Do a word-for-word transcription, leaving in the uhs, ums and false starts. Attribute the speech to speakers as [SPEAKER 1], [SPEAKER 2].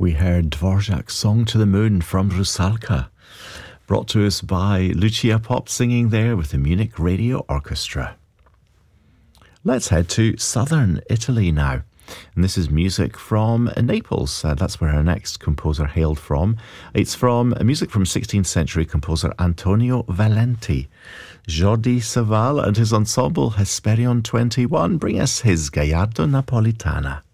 [SPEAKER 1] We heard Dvorak's Song to the Moon from Rusalka, brought to us by Lucia Pop singing there with the Munich Radio Orchestra. Let's head to southern Italy now. And this is music from Naples. Uh, that's where our next composer hailed from. It's from uh, music from sixteenth century composer Antonio Valenti. Jordi Savall and his ensemble Hesperion twenty-one bring us his Gallardo Napolitana.